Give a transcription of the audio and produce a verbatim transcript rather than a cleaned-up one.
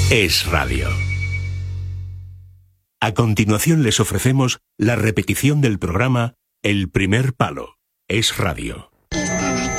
Es Radio. A continuación les ofrecemos la repetición del programa El Primer Palo. Es Radio.